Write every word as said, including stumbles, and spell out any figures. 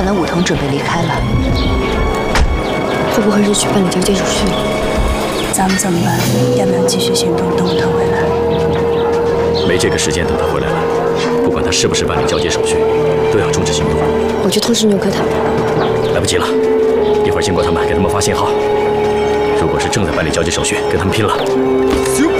来武藤准备离开了， 会不会是去办理交接手续？ 咱们怎么办？要不要继续行动，等他回来？ 没这个时间等他回来了。不管他是不是办理交接手续，都要终止行动。 我去通知纽柯他们。 来不及了，一会儿经过他们，给他们发信号。如果是正在办理交接手续，跟他们拼了。